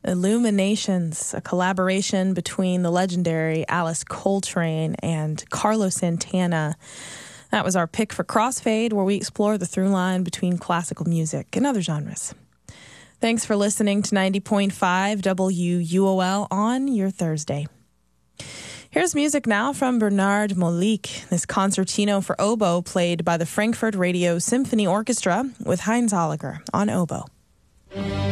Illuminations, a collaboration between the legendary Alice Coltrane and Carlos Santana. That was our pick for Crossfade, where we explore the through line between classical music and other genres. Thanks for listening to 90.5 WUOL on your Thursday. Here's music now from Bernard Molik, this concertino for oboe played by the Frankfurt Radio Symphony Orchestra with Heinz Holliger on oboe.